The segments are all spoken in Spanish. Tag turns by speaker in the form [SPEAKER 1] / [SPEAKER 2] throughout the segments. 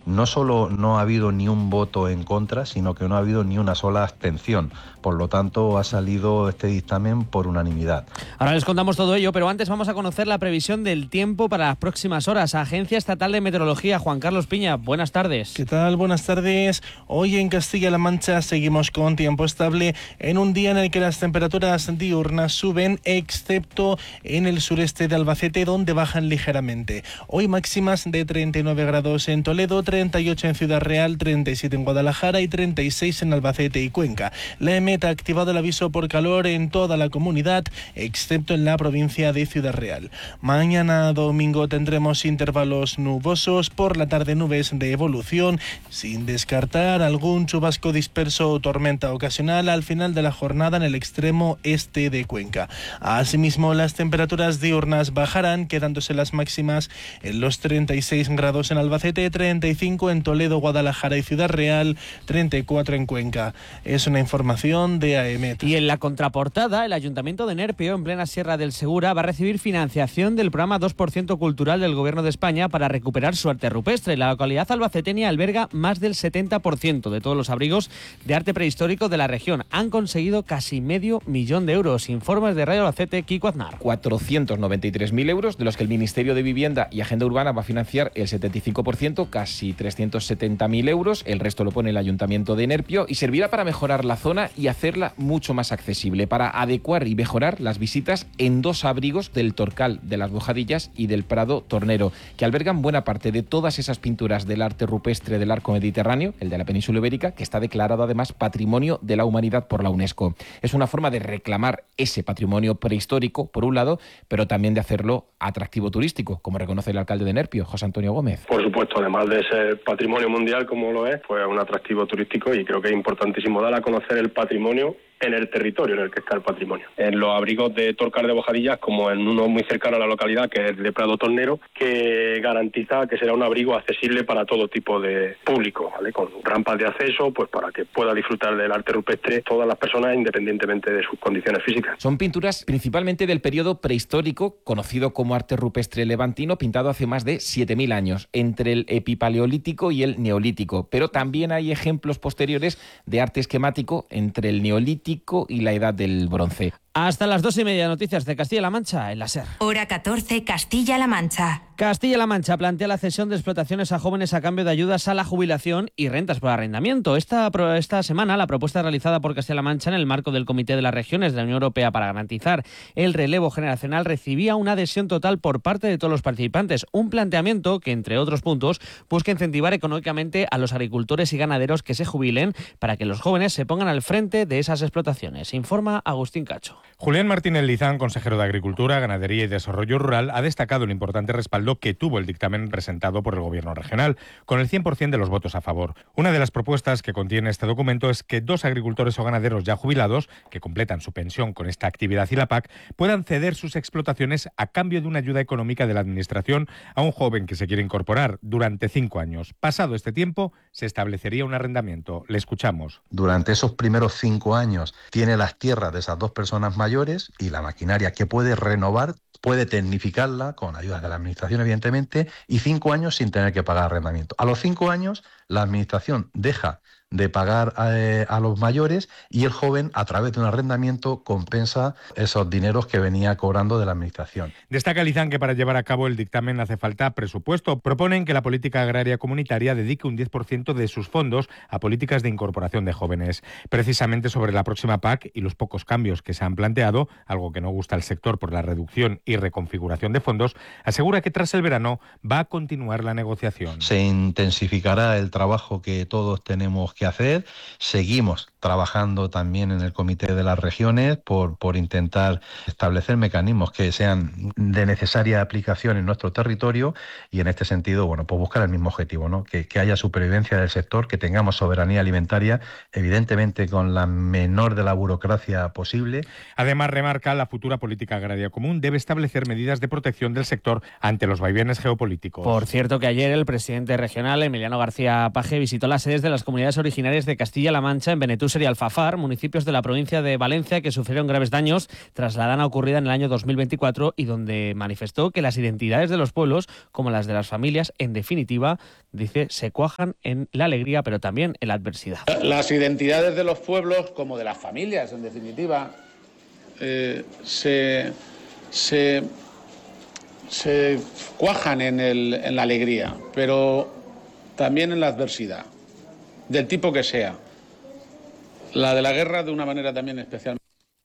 [SPEAKER 1] no solo no ha habido ni un voto en contra, sino que no ha habido ni una sola abstención. Por lo tanto, ha salido este dictamen por unanimidad.
[SPEAKER 2] Ahora les contamos todo ello, pero antes vamos a conocer la previsión del tiempo para las próximas horas. Agencia Estatal de Meteorología, Juan Carlos Piña, buenas tardes.
[SPEAKER 3] ¿Qué tal? Buenas tardes. Hoy en Castilla-La Mancha seguimos con tiempo estable en un día en el que las temperaturas diurnas suben, excepto en el sureste de Albacete, donde bajan ligeramente. Hoy máximas de 39 grados en Toledo, 38 en Ciudad Real, 37 en Guadalajara y 36 en Albacete y Cuenca. La EMET ha activado el aviso por calor en toda la comunidad, excepto en la provincia de Ciudad Real. Mañana domingo tendremos intervalos nubosos, por la tarde nubes de evolución, sin descartar algún chubasco disperso o tormenta ocasional al final de la jornada en el extremo este de Cuenca. Asimismo, las temperaturas diurnas bajarán, quedándose las máximas en los 36 grados en Albacete, 35 en Toledo, Guadalajara y Ciudad Real, 34 en Cuenca. Es una información de AEMET.
[SPEAKER 2] Y en la contraportada, el Ayuntamiento de Nerpio, en plena Sierra del Segura, va a recibir financiación del programa 2% Cultural del Gobierno de España para recuperar su arte rupestre. La localidad albaceteña alberga más del 70% de todos los abrigos de arte prehistórico de la región. Han conseguido casi $500,000 de euros. Informes de Radio Albacete, Kiko Aznar.
[SPEAKER 4] 493.000 euros, de los que el Ministerio de Vivienda y Agenda Urbana va a financiar el 75%, casi 370.000 euros. El resto lo pone el Ayuntamiento de Nerpio y servirá para mejorar la zona y hacerla mucho más accesible, para adecuar y mejorar las visitas en dos abrigos del Torcal de las Bojadillas y del Prado Tornero, que albergan buena parte de todas esas pinturas del arte rupestre del arco mediterráneo, el de la península ibérica, que está declarado además Patrimonio de la Humanidad por la UNESCO. Es una forma de reclamar ese patrimonio prehistórico, por un lado, pero también de hacerlo atractivo turístico, como reconoce el alcalde de Nerpio, José Antonio Gómez.
[SPEAKER 5] Por supuesto, además de ser patrimonio mundial como lo es, pues un atractivo turístico, y creo que es importantísimo dar a conocer el patrimonio en el territorio en el que está el patrimonio. En los abrigos de Torcal de Bojadillas, como en uno muy cercano a la localidad, que es de Prado Tornero, que garantiza que será un abrigo accesible para todo tipo de público, ¿vale? Con rampas de acceso, pues para que pueda disfrutar del arte rupestre todas las personas, independientemente de sus condiciones físicas.
[SPEAKER 4] Son pinturas principalmente del periodo prehistórico, conocido como arte rupestre levantino, pintado hace más de 7.000 años, entre el epipaleolítico y el neolítico. Pero también hay ejemplos posteriores de arte esquemático entre el neolítico y la edad del bronce.
[SPEAKER 2] Hasta las 2:30, noticias de Castilla-La Mancha en la SER.
[SPEAKER 6] Hora 14, Castilla-La Mancha.
[SPEAKER 2] Castilla-La Mancha plantea la cesión de explotaciones a jóvenes a cambio de ayudas a la jubilación y rentas por arrendamiento. Esta semana, la propuesta realizada por Castilla-La Mancha en el marco del Comité de las Regiones de la Unión Europea para garantizar el relevo generacional recibía una adhesión total por parte de todos los participantes. Un planteamiento que, entre otros puntos, busca incentivar económicamente a los agricultores y ganaderos que se jubilen para que los jóvenes se pongan al frente de esas explotaciones. Informa Agustín Cacho.
[SPEAKER 7] Julián Martínez Lizán, consejero de Agricultura, Ganadería y Desarrollo Rural, ha destacado el importante respaldo que tuvo el dictamen presentado por el Gobierno regional, con el 100% de los votos a favor. Una de las propuestas que contiene este documento es que dos agricultores o ganaderos ya jubilados, que completan su pensión con esta actividad y la PAC, puedan ceder sus explotaciones a cambio de una ayuda económica de la Administración a un joven que se quiere incorporar durante 5 años. Pasado este tiempo, se establecería un arrendamiento. Le escuchamos.
[SPEAKER 1] Durante esos primeros 5 años tiene las tierras de esas dos personas mayores y la maquinaria que puede renovar, puede tecnificarla con ayuda de la Administración, evidentemente, y 5 años sin tener que pagar arrendamiento. A los 5 años, la Administración deja de pagar a los mayores y el joven, a través de un arrendamiento, compensa esos dineros que venía cobrando de la Administración.
[SPEAKER 7] Destaca Lizán que para llevar a cabo el dictamen hace falta presupuesto. Proponen que la política agraria comunitaria dedique un 10% de sus fondos a políticas de incorporación de jóvenes. Precisamente sobre la próxima PAC y los pocos cambios que se han planteado, algo que no gusta al sector por la reducción y reconfiguración de fondos, asegura que tras el verano va a continuar la negociación.
[SPEAKER 1] Se intensificará el trabajo que todos tenemos que hacer. Seguimos trabajando también en el Comité de las Regiones por intentar establecer mecanismos que sean de necesaria aplicación en nuestro territorio y en este sentido, bueno, pues buscar el mismo objetivo, ¿no? Que haya supervivencia del sector, que tengamos soberanía alimentaria, evidentemente con la menor de la burocracia posible.
[SPEAKER 7] Además, remarca, la futura política agraria común debe establecer medidas de protección del sector ante los vaivenes geopolíticos.
[SPEAKER 2] Por cierto, que ayer el presidente regional, Emiliano García Paje, visitó las sedes de las comunidades originarias de Castilla-La Mancha en Benetús, Alcocer y Alfafar, municipios de la provincia de Valencia que sufrieron graves daños tras la dana ocurrida en el año 2024 y donde manifestó que las identidades de los pueblos, como las de las familias, en definitiva, dice, se cuajan en la alegría, pero también en la adversidad.
[SPEAKER 8] Las identidades de los pueblos, como de las familias, en definitiva, se cuajan en la alegría, pero también en la adversidad, del tipo que sea. La de la guerra de una manera también especial.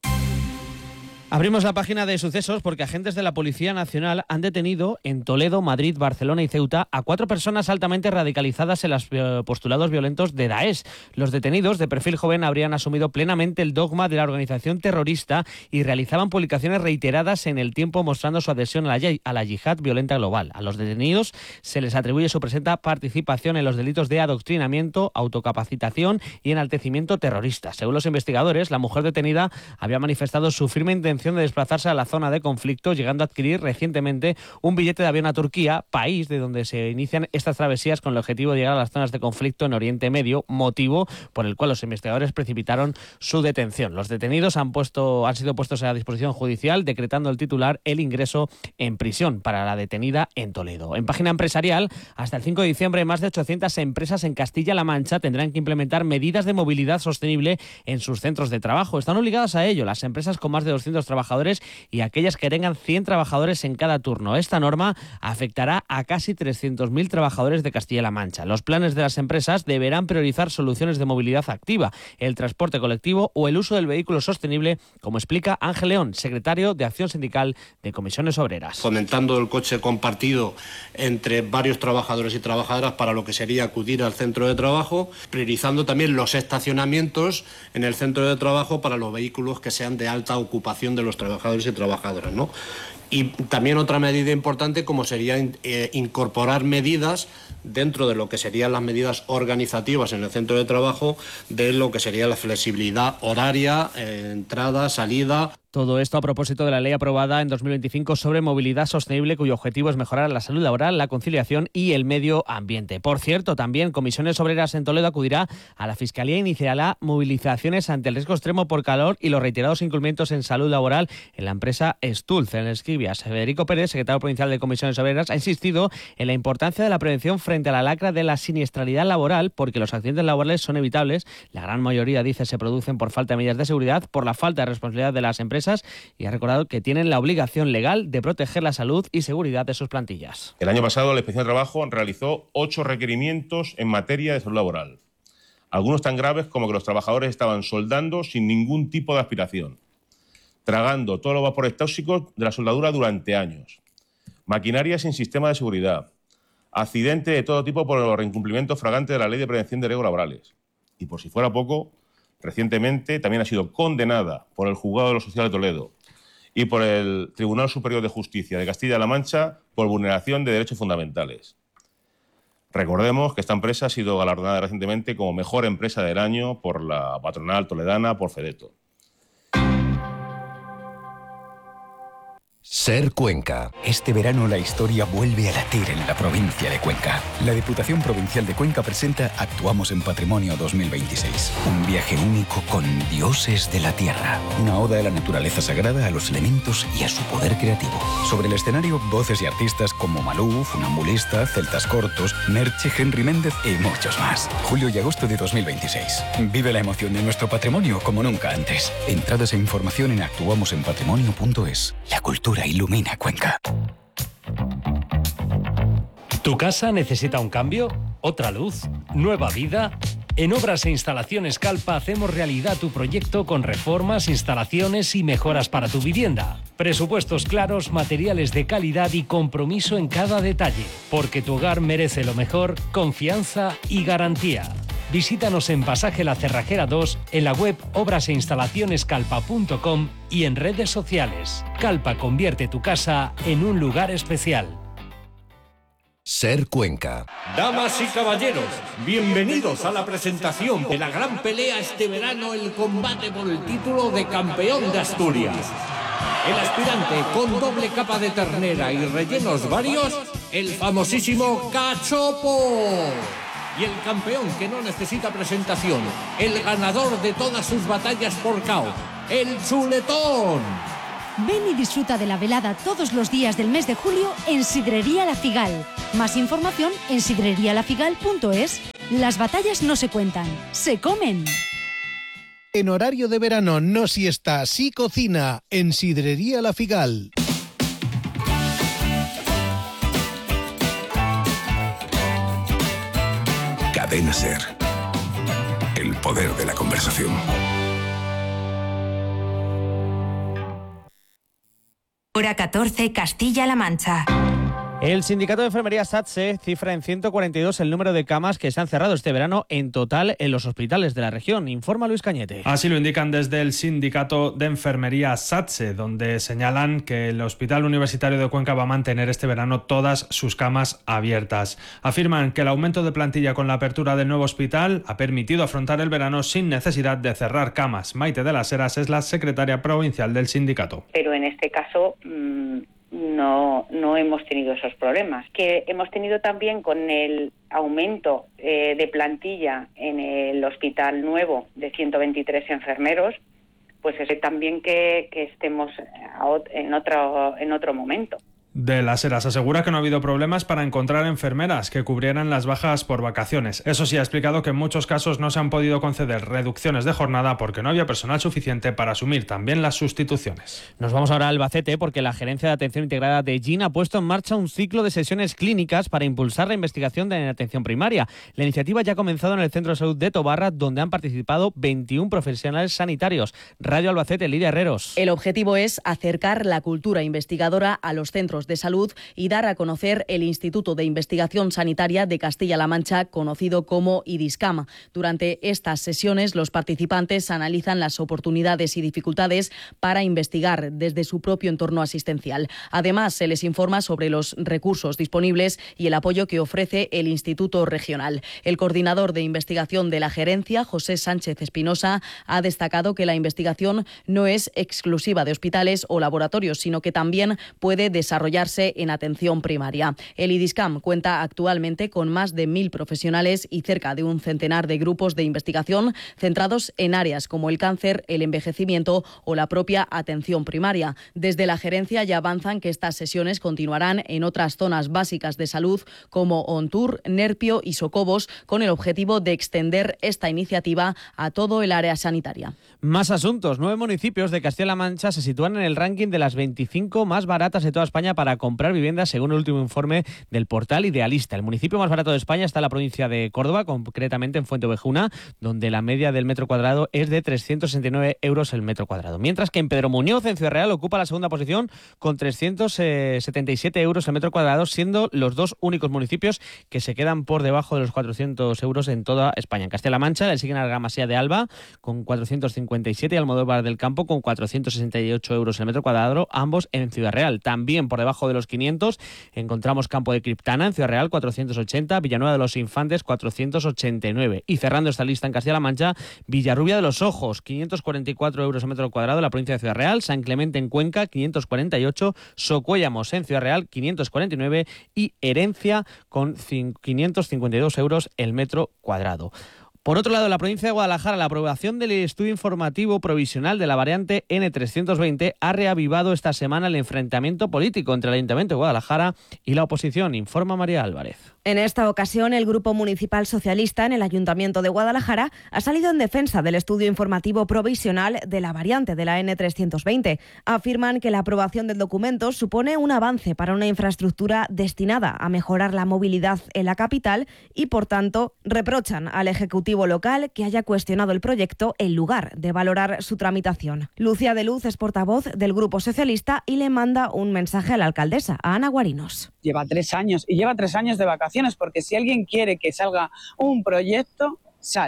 [SPEAKER 2] Abrimos la página de sucesos porque agentes de la Policía Nacional han detenido en Toledo, Madrid, Barcelona y Ceuta a 4 personas altamente radicalizadas en los postulados violentos de Daesh. Los detenidos, de perfil joven, habrían asumido plenamente el dogma de la organización terrorista y realizaban publicaciones reiteradas en el tiempo mostrando su adhesión a la yihad violenta global. A los detenidos se les atribuye su presunta participación en los delitos de adoctrinamiento, autocapacitación y enaltecimiento terrorista. Según los investigadores, la mujer detenida había manifestado su firme intención de desplazarse a la zona de conflicto, llegando a adquirir recientemente un billete de avión a Turquía, país de donde se inician estas travesías con el objetivo de llegar a las zonas de conflicto en Oriente Medio, motivo por el cual los investigadores precipitaron su detención. Los detenidos han sido puestos a disposición judicial, decretando el titular el ingreso en prisión para la detenida en Toledo. En página empresarial, hasta el 5 de diciembre, más de 800 empresas en Castilla-La Mancha tendrán que implementar medidas de movilidad sostenible en sus centros de trabajo. Están obligadas a ello las empresas con más de 200 trabajadores y aquellas que tengan 100 trabajadores en cada turno. Esta norma afectará a casi 300.000 trabajadores de Castilla-La Mancha. Los planes de las empresas deberán priorizar soluciones de movilidad activa, el transporte colectivo o el uso del vehículo sostenible, como explica Ángel León, secretario de Acción Sindical de Comisiones Obreras.
[SPEAKER 9] Fomentando el coche compartido entre varios trabajadores y trabajadoras para lo que sería acudir al centro de trabajo, priorizando también los estacionamientos en el centro de trabajo para los vehículos que sean de alta ocupación de los trabajadores y trabajadoras, ¿no? Y también otra medida importante como sería incorporar medidas dentro de lo que serían las medidas organizativas en el centro de trabajo de lo que sería la flexibilidad horaria, entrada, salida.
[SPEAKER 2] Todo esto a propósito de la ley aprobada en 2025 sobre movilidad sostenible, cuyo objetivo es mejorar la salud laboral, la conciliación y el medio ambiente. Por cierto, también Comisiones Obreras en Toledo acudirá a la Fiscalía e iniciará movilizaciones ante el riesgo extremo por calor y los reiterados incumplimientos en salud laboral en la empresa Stulz. En Esquivias, Federico Pérez, secretario provincial de Comisiones Obreras, ha insistido en la importancia de la prevención frente a la lacra de la siniestralidad laboral, porque los accidentes laborales son evitables. La gran mayoría, dice, se producen por falta de medidas de seguridad, por la falta de responsabilidad de las empresas, y ha recordado que tienen la obligación legal de proteger la salud y seguridad de sus plantillas.
[SPEAKER 10] El año pasado la Inspección de Trabajo realizó 8 requerimientos en materia de salud laboral. Algunos tan graves como que los trabajadores estaban soldando sin ningún tipo de aspiración, tragando todos los vapores tóxicos de la soldadura durante años, maquinaria sin sistema de seguridad, accidentes de todo tipo por los incumplimientos flagrantes de la Ley de Prevención de Riesgos Laborales. Y por si fuera poco, recientemente también ha sido condenada por el Juzgado de lo Social de Toledo y por el Tribunal Superior de Justicia de Castilla-La Mancha por vulneración de derechos fundamentales. Recordemos que esta empresa ha sido galardonada recientemente como mejor empresa del año por la patronal toledana, por Fedeto.
[SPEAKER 11] Ser Cuenca. Este verano la historia vuelve a latir en la provincia de Cuenca. La Diputación Provincial de Cuenca presenta Actuamos en Patrimonio 2026. Un viaje único con dioses de la tierra. Una oda a la naturaleza sagrada, a los elementos y a su poder creativo. Sobre el escenario, voces y artistas como Malú, Funambulista, Celtas Cortos, Merche, Henry Méndez y muchos más. Julio y agosto de 2026. Vive la emoción de nuestro patrimonio como nunca antes. Entradas e información en actuamosenpatrimonio.es. La cultura ilumina Cuenca.
[SPEAKER 12] ¿Tu casa necesita un cambio? ¿Otra luz? ¿Nueva vida? En Obras e Instalaciones Calpa hacemos realidad tu proyecto con reformas, instalaciones y mejoras para tu vivienda. Presupuestos claros, materiales de calidad y compromiso en cada detalle. Porque tu hogar merece lo mejor, confianza y garantía. Visítanos en Pasaje La Cerrajera 2, en la web obraseinstalacionescalpa.com y en redes sociales. Calpa convierte tu casa en un lugar especial.
[SPEAKER 11] Ser Cuenca.
[SPEAKER 13] Damas y caballeros, bienvenidos a la presentación de la gran pelea este verano, el combate por el título de campeón de Asturias. El aspirante con doble capa de ternera y rellenos varios, el famosísimo Cachopo. Y el campeón que no necesita presentación, el ganador de todas sus batallas por KO, el Chuletón.
[SPEAKER 14] Ven y disfruta de la velada todos los días del mes de julio en Sidrería La Figal. Más información en sidrerialafigal.es. Las batallas no se cuentan, se comen.
[SPEAKER 15] En horario de verano, no siesta, sí cocina, en Sidrería La Figal.
[SPEAKER 16] Cadena SER. El poder de la conversación.
[SPEAKER 6] Hora 14, Castilla-La Mancha.
[SPEAKER 2] El sindicato de enfermería SATSE cifra en 142 el número de camas que se han cerrado este verano en total en los hospitales de la región, informa Luis Cañete.
[SPEAKER 17] Así lo indican desde el sindicato de enfermería SATSE, donde señalan que el Hospital Universitario de Cuenca va a mantener este verano todas sus camas abiertas. Afirman que el aumento de plantilla con la apertura del nuevo hospital ha permitido afrontar el verano sin necesidad de cerrar camas. Maite de las Heras es la secretaria provincial del sindicato.
[SPEAKER 18] Pero en este caso no hemos tenido esos problemas. Que hemos tenido también con el aumento de plantilla en el hospital nuevo de 123 enfermeros, pues es también que estemos en otro momento.
[SPEAKER 17] De las Heras asegura que no ha habido problemas para encontrar enfermeras que cubrieran las bajas por vacaciones. Eso sí, ha explicado que en muchos casos no se han podido conceder reducciones de jornada porque no había personal suficiente para asumir también las sustituciones.
[SPEAKER 2] Nos vamos ahora a Albacete porque la Gerencia de Atención Integrada de GIN ha puesto en marcha un ciclo de sesiones clínicas para impulsar la investigación de atención primaria. La iniciativa ya ha comenzado en el Centro de Salud de Tobarra, donde han participado 21 profesionales sanitarios. Radio Albacete, Lidia Herreros.
[SPEAKER 19] El objetivo es acercar la cultura investigadora a los centros de salud y dar a conocer el Instituto de Investigación Sanitaria de Castilla-La Mancha, conocido como IDISCAM. Durante estas sesiones, los participantes analizan las oportunidades y dificultades para investigar desde su propio entorno asistencial. Además, se les informa sobre los recursos disponibles y el apoyo que ofrece el Instituto Regional. El coordinador de investigación de la gerencia, José Sánchez Espinosa, ha destacado que la investigación no es exclusiva de hospitales o laboratorios, sino que también puede desarrollarse en atención primaria. El IDISCAM cuenta actualmente con más de 1.000 profesionales y cerca de un centenar de grupos de investigación centrados en áreas como el cáncer, el envejecimiento o la propia atención primaria. Desde la gerencia ya avanzan que estas sesiones continuarán en otras zonas básicas de salud como Ontur, Nerpio y Socobos, con el objetivo de extender esta iniciativa a todo el área sanitaria.
[SPEAKER 2] Más asuntos. 9 municipios de Castilla-La Mancha se sitúan en el ranking de las 25 más baratas de toda España para comprar viviendas, según el último informe del portal Idealista. El municipio más barato de España está en la provincia de Córdoba, concretamente en Fuenteovejuna, donde la media del metro cuadrado es de 369 euros el metro cuadrado. Mientras que en Pedro Muñoz, en Ciudad Real, ocupa la segunda posición con 377 euros el metro cuadrado, siendo los dos únicos municipios que se quedan por debajo de los 400 euros en toda España. En Castilla-La Mancha le siguen Argamasía de Alba con 457 y Almodóvar del Campo con 468 euros el metro cuadrado, ambos en Ciudad Real. También por debajo de los 500 encontramos Campo de Criptana en Ciudad Real 480, Villanueva de los Infantes 489 y cerrando esta lista en Castilla-La Mancha, Villarrubia de los Ojos 544 euros el metro cuadrado en la provincia de Ciudad Real, San Clemente en Cuenca 548, Socuéllamos en Ciudad Real 549 y Herencia con 552 euros el metro cuadrado. Por otro lado, en la provincia de Guadalajara, la aprobación del estudio informativo provisional de la variante N320 ha reavivado esta semana el enfrentamiento político entre el Ayuntamiento de Guadalajara y la oposición, informa María Álvarez.
[SPEAKER 20] En esta ocasión, el Grupo Municipal Socialista en el Ayuntamiento de Guadalajara ha salido en defensa del estudio informativo provisional de la variante de la N320. Afirman que la aprobación del documento supone un avance para una infraestructura destinada a mejorar la movilidad en la capital y, por tanto, reprochan al Ejecutivo local que haya cuestionado el proyecto en lugar de valorar su tramitación. Lucía de Luz es portavoz del Grupo Socialista y le manda un mensaje a la alcaldesa, a Ana Guarinos.
[SPEAKER 21] Lleva 3 años y lleva 3 años de vacaciones, porque si alguien quiere que salga un proyecto, sale.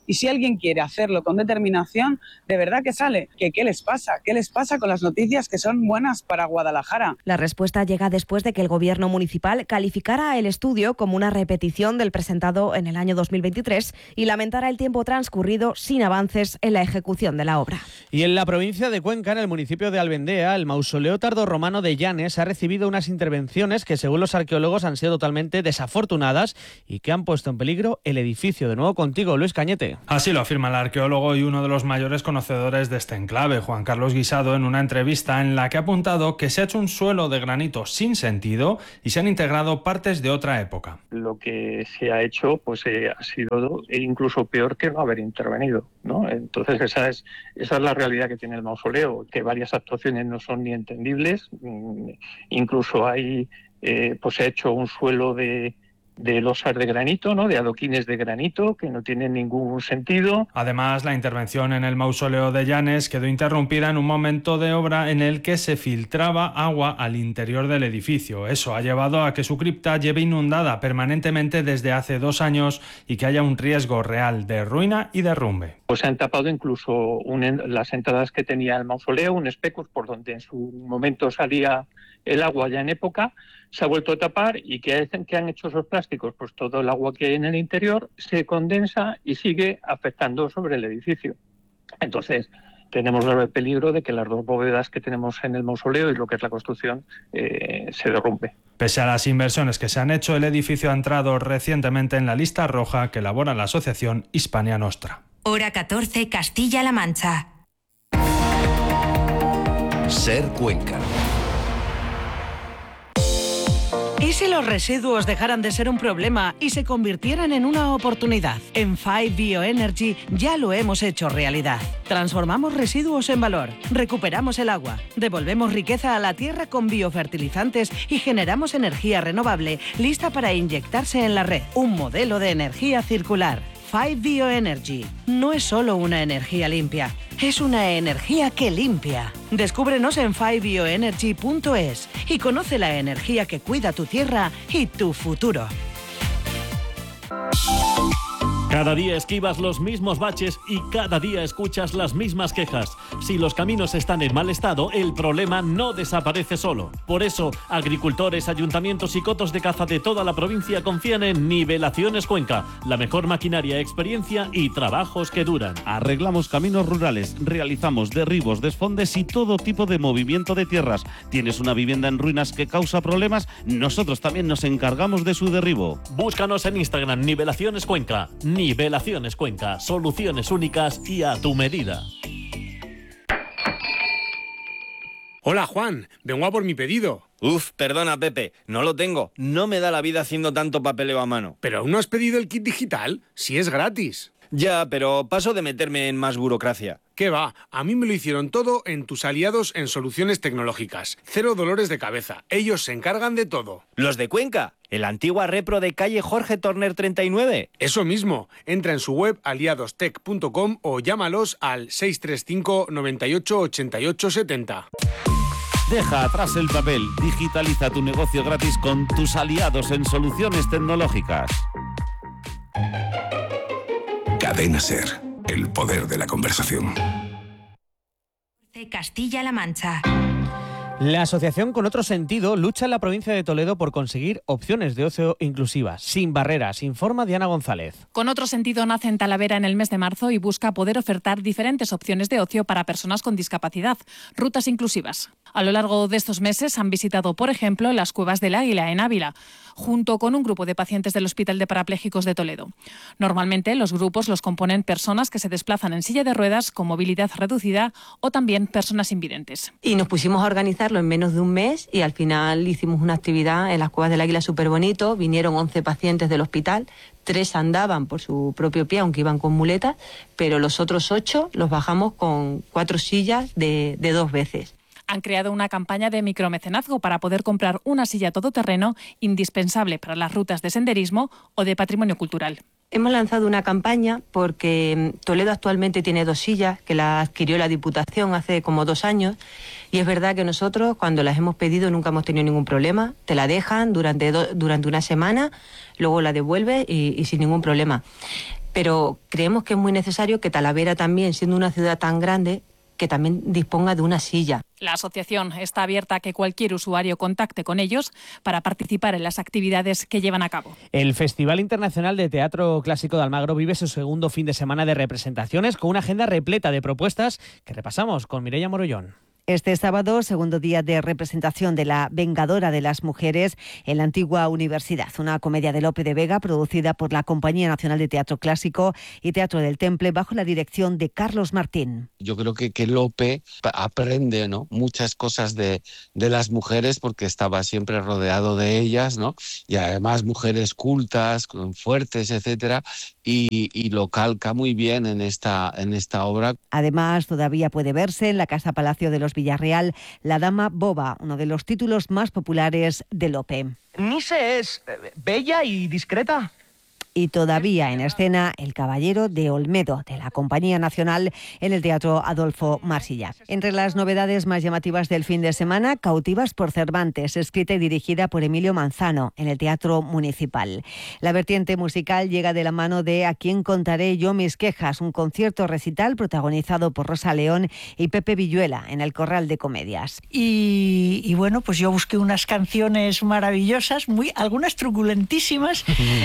[SPEAKER 21] y si alguien quiere hacerlo con determinación, de verdad que sale. ¿Qué les pasa? ¿Qué les pasa con las noticias que son buenas para Guadalajara?
[SPEAKER 20] La respuesta llega después de que el Gobierno municipal calificara el estudio como una repetición del presentado en el año 2023 y lamentara el tiempo transcurrido sin avances en la ejecución de la obra.
[SPEAKER 2] Y en la provincia de Cuenca, en el municipio de Albendea, el mausoleo tardorromano de Llanes ha recibido unas intervenciones que, según los arqueólogos, han sido totalmente desafortunadas y que han puesto en peligro el edificio. De nuevo contigo, Luis Cañete.
[SPEAKER 17] Así lo afirma el arqueólogo y uno de los mayores conocedores de este enclave, Juan Carlos Guisado, en una entrevista en la que ha apuntado que se ha hecho un suelo de granito sin sentido y se han integrado partes de otra época.
[SPEAKER 22] Lo que se ha hecho pues ha sido incluso peor que no haber intervenido, ¿no? Entonces esa es la realidad que tiene el mausoleo, que varias actuaciones no son ni entendibles, incluso hay pues se ha hecho un suelo de losas de granito, ¿no? De adoquines de granito que no tienen ningún sentido.
[SPEAKER 17] Además, la intervención en el mausoleo de Llanes quedó interrumpida en un momento de obra en el que se filtraba agua al interior del edificio. Eso ha llevado a que su cripta lleve inundada permanentemente desde hace 2 años y que haya un riesgo real de ruina y derrumbe.
[SPEAKER 22] Pues se han tapado incluso las entradas que tenía el mausoleo, un especus por donde en su momento salía el agua ya en época, se ha vuelto a tapar. ¿Y qué han hecho esos plásticos? Pues todo el agua que hay en el interior se condensa y sigue afectando sobre el edificio. Entonces tenemos el peligro de que las 2 bóvedas que tenemos en el mausoleo y lo que es la construcción se derrumbe.
[SPEAKER 17] Pese a las inversiones que se han hecho, el edificio ha entrado recientemente en la lista roja que elabora la asociación Hispania Nostra.
[SPEAKER 6] Hora 14, Castilla-La Mancha.
[SPEAKER 13] Ser Cuenca.
[SPEAKER 23] ¿Y si los residuos dejaran de ser un problema y se convirtieran en una oportunidad? En 5 Bioenergy ya lo hemos hecho realidad. Transformamos residuos en valor, recuperamos el agua, devolvemos riqueza a la tierra con biofertilizantes y generamos energía renovable lista para inyectarse en la red. Un modelo de energía circular. 5 Bioenergy no es solo una energía limpia, es una energía que limpia. Descúbrenos en 5bioenergy.es y conoce la energía que cuida tu tierra y tu futuro.
[SPEAKER 12] Cada día esquivas los mismos baches y cada día escuchas las mismas quejas. Si los caminos están en mal estado, el problema no desaparece solo. Por eso, agricultores, ayuntamientos y cotos de caza de toda la provincia confían en Nivelaciones Cuenca, la mejor maquinaria, experiencia y trabajos que duran.
[SPEAKER 24] Arreglamos caminos rurales, realizamos derribos, desfondes y todo tipo de movimiento de tierras. ¿Tienes una vivienda en ruinas que causa problemas? Nosotros también nos encargamos de su derribo.
[SPEAKER 12] Búscanos en Instagram, Nivelaciones Cuenca. Nivelaciones Cuenca, soluciones únicas y a tu medida.
[SPEAKER 25] Hola Juan, vengo a por mi pedido.
[SPEAKER 26] Uf, perdona Pepe, no lo tengo. No me da la vida haciendo tanto papeleo a mano.
[SPEAKER 25] ¿Pero aún no has pedido el kit digital? Si es gratis.
[SPEAKER 26] Ya, pero paso de meterme en más burocracia.
[SPEAKER 25] ¿Qué va? A mí me lo hicieron todo en tus aliados en Soluciones Tecnológicas. 0 dolores de cabeza. Ellos se encargan de todo.
[SPEAKER 26] ¿Los de Cuenca? ¿El antigua repro de calle Jorge Torner 39?
[SPEAKER 25] Eso mismo. Entra en su web aliadostech.com o llámalos al 635 98 88 70.
[SPEAKER 24] Deja atrás el papel, digitaliza tu negocio gratis con tus aliados en Soluciones Tecnológicas.
[SPEAKER 16] Cadena Ser, el poder de la conversación.
[SPEAKER 6] Castilla-La Mancha.
[SPEAKER 2] La asociación Con Otro Sentido lucha en la provincia de Toledo por conseguir opciones de ocio inclusivas, sin barreras, informa Diana González.
[SPEAKER 27] Con Otro Sentido nace en Talavera en el mes de marzo y busca poder ofertar diferentes opciones de ocio para personas con discapacidad, rutas inclusivas. A lo largo de estos meses han visitado, por ejemplo, las Cuevas del Águila en Ávila, junto con un grupo de pacientes del Hospital de Parapléjicos de Toledo. Normalmente los grupos los componen personas que se desplazan en silla de ruedas con movilidad reducida o también personas invidentes.
[SPEAKER 28] Y nos pusimos a organizarlo en menos de un mes y al final hicimos una actividad en las Cuevas del Águila súper bonito. Vinieron 11 pacientes del hospital, 3 andaban por su propio pie, aunque iban con muletas, pero los otros 8 los bajamos con 4 sillas de 2 veces.
[SPEAKER 27] Han creado una campaña de micromecenazgo para poder comprar una silla todoterreno indispensable para las rutas de senderismo o de patrimonio cultural.
[SPEAKER 28] Hemos lanzado una campaña porque Toledo actualmente tiene 2 sillas que las adquirió la Diputación hace como 2 años y es verdad que nosotros cuando las hemos pedido nunca hemos tenido ningún problema. Te la dejan durante una semana, luego la devuelves y sin ningún problema. pero creemos que es muy necesario que Talavera también, siendo una ciudad tan grande, que también disponga de una silla.
[SPEAKER 27] La asociación está abierta a que cualquier usuario contacte con ellos para participar en las actividades que llevan a cabo.
[SPEAKER 2] El Festival Internacional de Teatro Clásico de Almagro vive su segundo fin de semana de representaciones con una agenda repleta de propuestas que repasamos con Mireia Morollón.
[SPEAKER 1] Este sábado, segundo día de representación de La Vengadora de las Mujeres en la antigua universidad, una comedia de Lope de Vega producida por la Compañía Nacional de Teatro Clásico y Teatro del Temple bajo la dirección de Carlos Martín.
[SPEAKER 3] Yo creo que Lope aprende, ¿no?, muchas cosas de las mujeres porque estaba siempre rodeado de ellas, ¿no?, y además mujeres cultas, fuertes, etcétera, y lo calca muy bien en esta obra.
[SPEAKER 1] Además, todavía puede verse en la Casa Palacio de los Villarreal La Dama Boba, uno de los títulos más populares de Lope.
[SPEAKER 4] Nice es bella y discreta.
[SPEAKER 1] Y todavía en escena El Caballero de Olmedo, de la Compañía Nacional, en el Teatro Adolfo Marsilla. Entre las novedades más llamativas del fin de semana, Cautivas por Cervantes, escrita y dirigida por Emilio Manzano, en el Teatro Municipal. La vertiente musical llega de la mano de A quién contaré yo mis quejas, un concierto recital protagonizado por Rosa León y Pepe Villuela, en el Corral de Comedias.
[SPEAKER 5] Y bueno, pues yo busqué unas canciones maravillosas, algunas truculentísimas.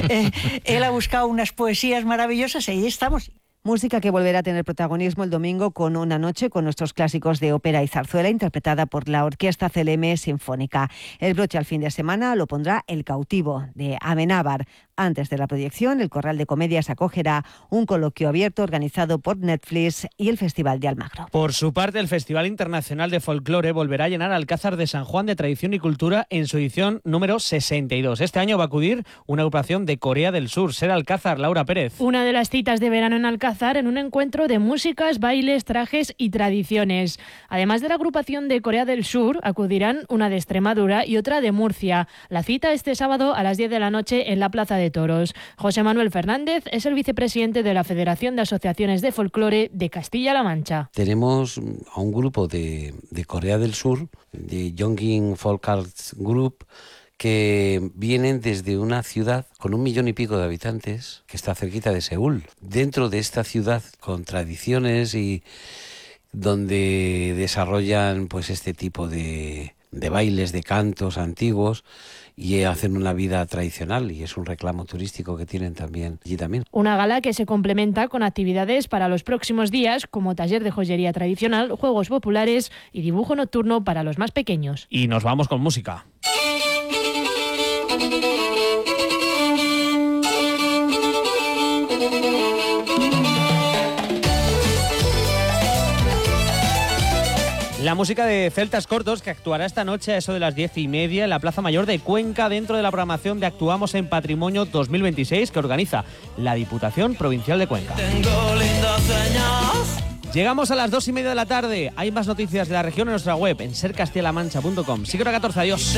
[SPEAKER 5] Él ha buscado unas poesías maravillosas y ahí estamos.
[SPEAKER 1] Música que volverá a tener protagonismo el domingo con Una noche con nuestros clásicos de ópera y zarzuela, interpretada por la Orquesta CLM Sinfónica. El broche al fin de semana lo pondrá El cautivo, de Amenábar. Antes de la proyección, el Corral de Comedias acogerá un coloquio abierto organizado por Netflix y el Festival de Almagro.
[SPEAKER 2] Por su parte, el Festival Internacional de Folclore volverá a llenar Alcázar de San Juan de Tradición y Cultura en su edición número 62. Este año va a acudir una agrupación de Corea del Sur. Será Alcázar, Laura Pérez.
[SPEAKER 7] Una de las citas de verano en Alcázar, en un encuentro de músicas, bailes, trajes y tradiciones. Además de la agrupación de Corea del Sur, acudirán una de Extremadura y otra de Murcia. La cita este sábado a las 10 de la noche en la Plaza de Toros. José Manuel Fernández es el vicepresidente de la Federación de Asociaciones de Folclore de Castilla-La Mancha.
[SPEAKER 8] Tenemos a un grupo de Corea del Sur, de Yongin Folk Arts Group, que vienen desde una ciudad con 1,5 millones de habitantes, que está cerquita de Seúl. Dentro de esta ciudad, con tradiciones y donde desarrollan pues este tipo de bailes, de cantos antiguos, y hacen una vida tradicional, y es un reclamo turístico que tienen también allí también.
[SPEAKER 7] Una gala que se complementa con actividades para los próximos días, como taller de joyería tradicional, juegos populares y dibujo nocturno para los más pequeños.
[SPEAKER 2] Y nos vamos con música. La música de Celtas Cortos, que actuará esta noche a eso de las 10:30 en la Plaza Mayor de Cuenca, dentro de la programación de Actuamos en Patrimonio 2026 que organiza la Diputación Provincial de Cuenca. Llegamos a las 2:30 de la tarde. Hay más noticias de la región en nuestra web, en sercastialamancha.com. Sigue hora 14, adiós.